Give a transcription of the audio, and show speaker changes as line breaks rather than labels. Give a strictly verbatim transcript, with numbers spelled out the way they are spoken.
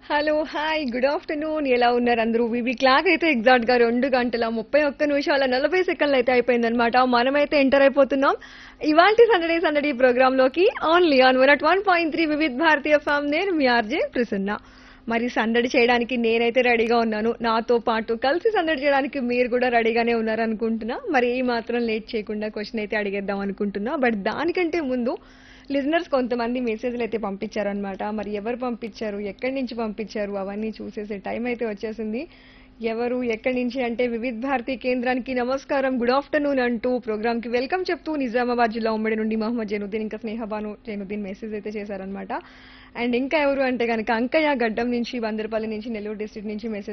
Hello! Hi! Good afternoon. ఎలా ఉన్నారు అందరూ? వివి క్లాక్ అయితే ఎగ్జాక్ట్‌గా రెండు గంటల ముప్పై ఒక్క నిమిషాల నలభై సెకన్లయితే అయిపోయిందనమాట. మనమైతే ఎంటర్ అయిపోతున్నాం. ఇవాల్టి సందడి సందడి ప్రోగ్రామ్‌లోకి only on one not one point three Vividh Bharati FM. నేను మీ ఆర్‌జే ప్రసన్న. మరి సందడి చేయడానికి నేనైతే రెడీగా ఉన్నాను. నాతో పాటు కలిసి సందడి చేయడానికి మీరు కూడా రెడీగానే ఉన్నారనుకుంటున్నా. మరి ఏ మాత్రం లేట్ చేయకుండా క్వెషన్ అయితే అడిగేద్దాం అనుకుంటున్నా. బట్ దానికంటే ముందు లిజనర్స్ కొంతమంది మెసేజ్‌లు అయితే పంపించారనమాట. మరి ఎవరు పంపించారు? ఎక్కడి నుంచి పంపించారు? అవన్నీ చూసేసే టైం అయితే వచ్చేసింది. ఎవరు? ఎక్కడి నుంచి అంటే వివిధ్ భారతి కేంద్రానికి నమస్కారం, గుడ్ ఆఫ్టర్‌నూన్ అంటూ ప్రోగ్రామ్‌కి వెల్కమ్ చెప్తూ నిజామాబాద్ జిల్లా ఉమ్మడి నుండి మహమ్మద్ జైనుద్దీన్ ఇంకా స్నేహబాను జైనుద్దీన్ మెసేజ్ అయితే చేశారనమాట. అండ్ ఇంకా ఎవరు అంటే గనక అంకయ్య గడ్డం నుంచి బందరపల్లి నుంచి నెల్లూరు డిస్ట్రిక్ట్ నుంచి మెసేజ్